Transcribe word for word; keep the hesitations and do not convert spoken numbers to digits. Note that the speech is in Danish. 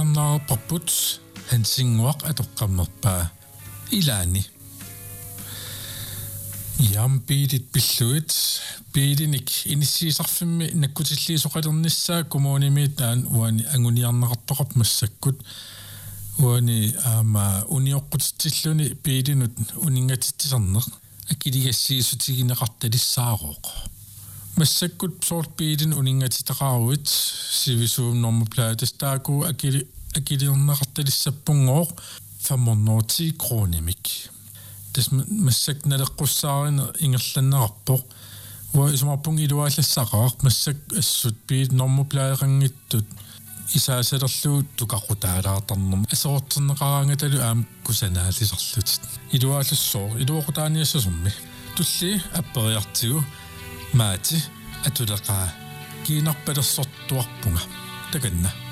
tusarnaarparput hansinguaq atoqqammerpaa ilaani Jam piidit pilluit piidinik inissiisarfimmi nakkutilliisoqalernissaa kommunimiitaan uani anguniarnaqartoqap massakkut uani aama unioqqutitilluni piidinut uningatittisarneq akiligassiisutigineqartalissaaroq massakkut soort piidin uningatitaqaaruit sivisuumnormuplaatas taaku akili akiliornaqartalissappungoq famornorti kroonimik das massak naleqqussaarina ingerlannerarpoq wa isumarpung iluaallassaqaaq massak assut piit normuplaaeqangittut isaasalerlu tuqaqutaalaartarnum asorterneqaraangatalu aam kusanaalisarlutit iluaallassoo iluoqutaaniassasummi tulli apperiartigu maati atuleqaa kiinarpalersortuarpunga takanna